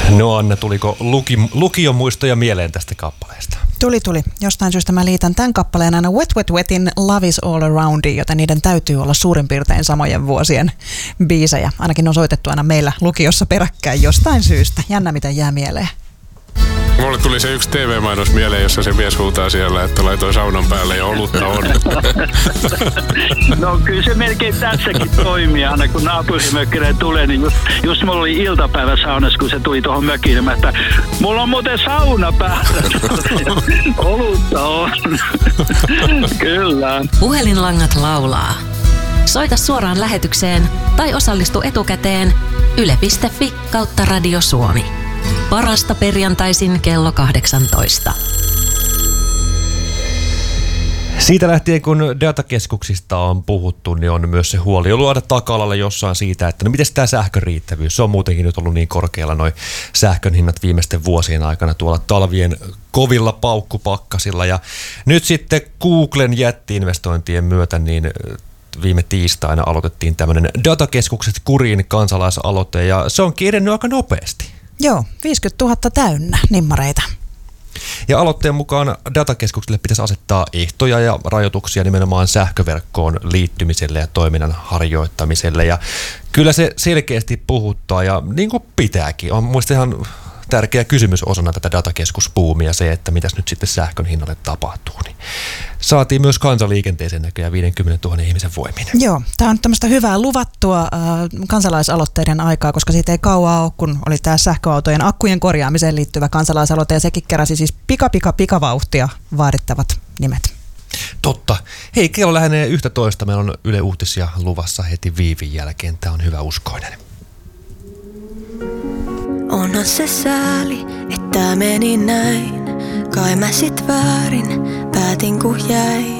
No Anna, tuliko lukiomuistoja mieleen tästä kappaleesta? Tuli. Jostain syystä mä liitän tämän kappaleen aina Wet Wet Wetin Love is All Aroundiin, joten niiden täytyy olla suurin piirtein samojen vuosien biisejä. Ainakin on soitettu aina meillä lukiossa peräkkäin jostain syystä. Jännä, mitä jää mieleen. Mulle tuli se yksi TV-mainos mieleen, jossa se mies huutaa siellä, että laitoi saunan päälle ja olutta on. No kyllä se melkein tässäkin toimii. Aina kun naapurimökkinen tulee, niin just mulla oli iltapäivä saunassa, kun se tuli tuohon mökiin, että mulla on muuten sauna päällä. Olutta on. Kyllä. Puhelinlangat laulaa. Soita suoraan lähetykseen tai osallistu etukäteen yle.fi/Radio Suomi. Parasta perjantaisin kello 18. Siitä lähtien, kun datakeskuksista on puhuttu, niin on myös se huoli ollut aina taka-alalla jossain siitä, että no miten tämä sähkön riittävyys? Se on muutenkin nyt ollut niin korkealla noi sähkön hinnat viimeisten vuosien aikana tuolla talvien kovilla paukkupakkasilla. Ja nyt sitten Googlen jätti-investointien myötä niin viime tiistaina aloitettiin tämmöinen datakeskukset kuriin kansalaisaloite ja se onkin edennyt aika nopeasti. Joo, 50 000 täynnä nimmareita. Ja aloitteen mukaan datakeskuksille pitäisi asettaa ehtoja ja rajoituksia nimenomaan sähköverkkoon liittymiselle ja toiminnan harjoittamiselle. Ja kyllä se selkeästi puhuttaa ja niin kuin pitääkin. On muista ihan tärkeä kysymys osana tätä datakeskusbuumia se, että mitäs nyt sitten sähkön hinnalle tapahtuu. Niin saatiin myös kansaliikenteeseen näköjään 50 000 ihmisen voimin. Joo, tämä on nyt tämmöistä hyvää luvattua kansalaisaloitteiden aikaa, koska siitä ei kauaa ole, kun oli tämä sähköautojen akkujen korjaamiseen liittyvä kansalaisaloite, ja sekin keräsi siis pikavauhtia vaadittavat nimet. Totta. Hei, kello lähenee 11. Meillä on Yle Uutisia luvassa heti viivin jälkeen. Tämä on hyvä uskoinen. Onhan se sääli, että meni näin. Kai mä sit väärin päätin kun jäin.